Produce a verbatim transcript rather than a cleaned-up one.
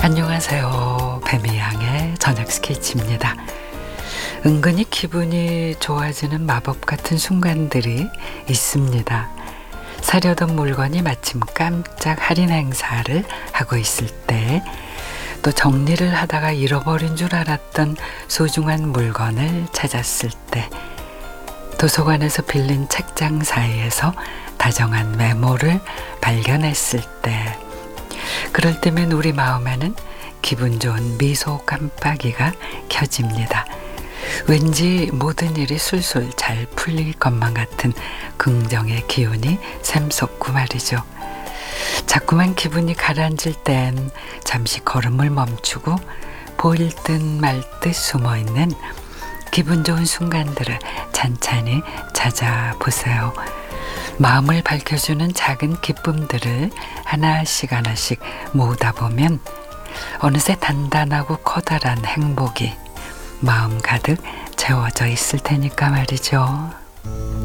안녕하세요. 뱀이양의 저녁 스케치입니다. 은근히 기분이 좋아지는 마법 같은 순간들이 있습니다. 사려던 물건이 마침 깜짝 할인 행사를 하고 있을 때, 또 정리를 하다가 잃어버린 줄 알았던 소중한 물건을 찾았을 때, 도서관에서 빌린 책장 사이에서 다정한 메모를 발견했을 때, 그럴 때면 우리 마음에는 기분 좋은 미소 깜빡이가 켜집니다. 왠지 모든 일이 술술 잘 풀릴 것만 같은 긍정의 기운이 샘솟고 말이죠. 자꾸만 기분이 가라앉을 땐 잠시 걸음을 멈추고 보일 듯 말 듯 숨어있는 기분 좋은 순간들을 찬찬히 찾아보세요. 마음을 밝혀주는 작은 기쁨들을 하나씩 하나씩 모으다 보면 어느새 단단하고 커다란 행복이 마음 가득 채워져 있을 테니까 말이죠.